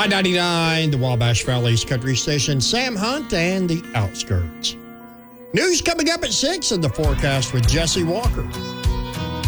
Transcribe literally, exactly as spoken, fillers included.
I ninety-nine, the Wabash Valley's country station, Sam Hunt and the Outskirts. News coming up at six in the forecast with Jesse Walker.